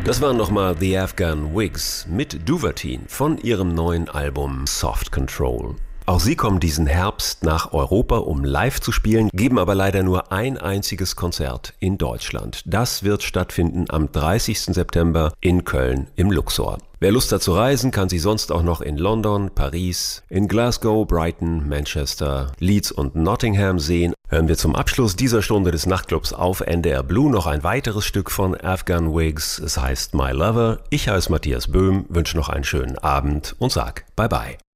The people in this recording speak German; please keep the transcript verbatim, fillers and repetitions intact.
Das waren nochmal The Afghan Wigs mit Duvertine von ihrem neuen Album Soft Control. Auch sie kommen diesen Herbst nach Europa, um live zu spielen, geben aber leider nur ein einziges Konzert in Deutschland. Das wird stattfinden am dreißigsten September in Köln im Luxor. Wer Lust hat zu reisen, kann sie sonst auch noch in London, Paris, in Glasgow, Brighton, Manchester, Leeds und Nottingham sehen. Hören wir zum Abschluss dieser Stunde des Nachtclubs auf N D R Blue noch ein weiteres Stück von Afghan Wigs. Es heißt My Lover. Ich heiße Matthias Böhm, wünsche noch einen schönen Abend und sag Bye Bye.